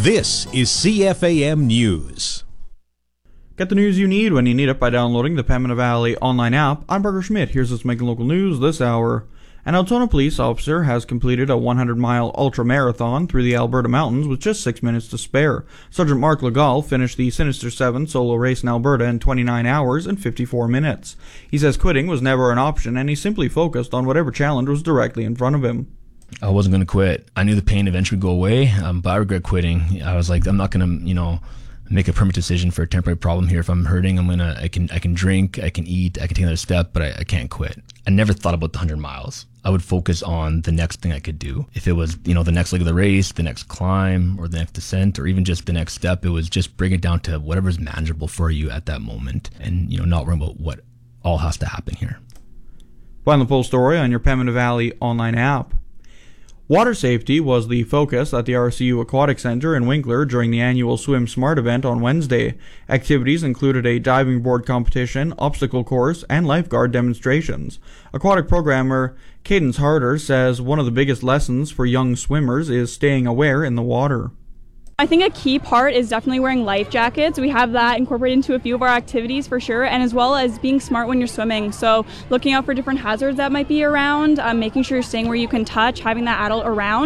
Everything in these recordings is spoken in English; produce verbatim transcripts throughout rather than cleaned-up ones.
This is C F A M News. Get the news you need when you need it by downloading the Pembina Valley online app. I'm Parker Schmidt. Here's what's making local news this hour. An Altona police officer has completed a one hundred mile ultra-marathon through the Alberta mountains with just six minutes to spare. Sergeant Mark Legal finished the Sinister seven solo race in Alberta in twenty-nine hours and fifty-four minutes. He says quitting was never an option, and he simply focused on whatever challenge was directly in front of him. I wasn't going to quit. I knew the pain eventually would go away, um, but I regret quitting. I was like, I'm not going to, you know, make a permanent decision for a temporary problem here. If I'm hurting, I'm gonna, I can, I can drink, I can eat, I can take another step, but I, I can't quit. I never thought about the one hundred miles. I would focus on the next thing I could do. If it was, you know, the next leg of the race, the next climb, or the next descent, or even just the next step, it was just bring it down to whatever's manageable for you at that moment, and, you know, not worry about what all has to happen here. Find the full story on your Pembina Valley online app. Water safety was the focus at the R C U Aquatic Centre in Winkler during the annual Swim Smart event on Wednesday. Activities included a diving board competition, obstacle course, and lifeguard demonstrations. Aquatic programmer Cadence Harder says one of the biggest lessons for young swimmers is staying aware in the water. I think a key part is definitely wearing life jackets. We have that incorporated into a few of our activities for sure, and as well as being smart when you're swimming. So looking out for different hazards that might be around, um, making sure you're staying where you can touch, having that adult around.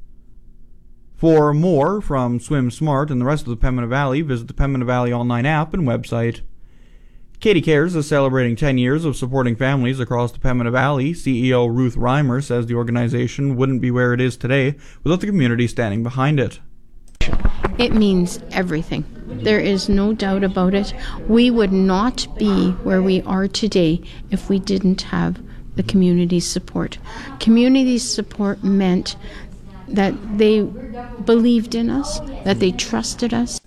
For more from Swim Smart and the rest of the Pembina Valley, visit the Pembina Valley online app and website. Katie Cares is celebrating ten years of supporting families across the Pembina Valley. C E O Ruth Reimer says the organization wouldn't be where it is today without the community standing behind it. It means everything. There is no doubt about it. We would not be where we are today if we didn't have the community support. Community support meant that they believed in us, that they trusted us.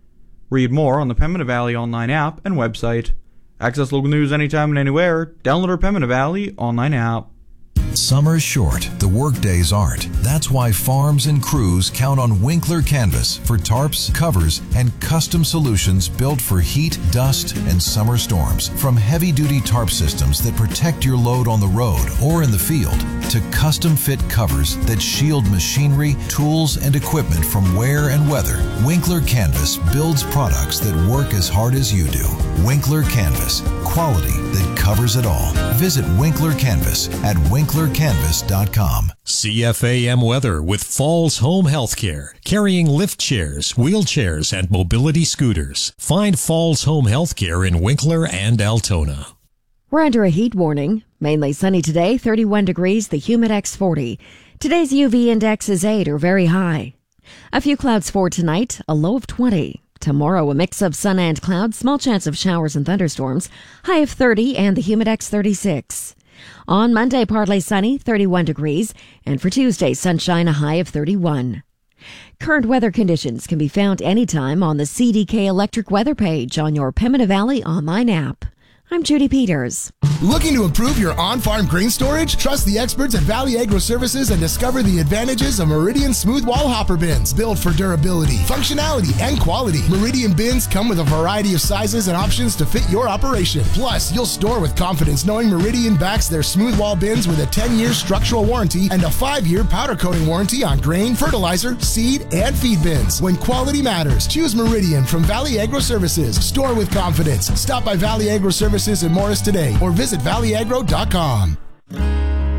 Read more on the Pembina Valley online app and website. Access local news anytime and anywhere. Download our Pembina Valley online app. Summer's short, the work days aren't. That's why farms and crews count on Winkler Canvas for tarps, covers, and custom solutions built for heat, dust, and summer storms. From heavy-duty tarp systems that protect your load on the road or in the field, to custom-fit covers that shield machinery, tools, and equipment from wear and weather, Winkler Canvas builds products that work as hard as you do. Winkler Canvas, quality that covers it all. Visit Winkler Canvas at winkler canvas dot com. C F A M weather with Falls Home Healthcare, carrying lift chairs, wheelchairs, and mobility scooters. Find Falls Home Healthcare in Winkler and Altona. We're under a heat warning. Mainly sunny today, thirty-one degrees, the Humidex forty. Today's U V index is eight or very high. A few clouds for tonight, a low of twenty. Tomorrow, a mix of sun and clouds, small chance of showers and thunderstorms, high of thirty and the Humidex thirty-six. On Monday, partly sunny, thirty-one degrees, and for Tuesday, sunshine, a high of thirty-one. Current weather conditions can be found anytime on the C D K Electric weather page on your Pembina Valley online app. I'm Judy Peters. Looking to improve your on-farm grain storage? Trust the experts at Valley Agro Services and discover the advantages of Meridian Smooth Wall Hopper Bins. Built for durability, functionality, and quality. Meridian bins come with a variety of sizes and options to fit your operation. Plus, you'll store with confidence knowing Meridian backs their smooth wall bins with a ten year structural warranty and a five year powder coating warranty on grain, fertilizer, seed, and feed bins. When quality matters, choose Meridian from Valley Agro Services. Store with confidence. Stop by Valley Agro Services in Morris today or visit valley agro dot com.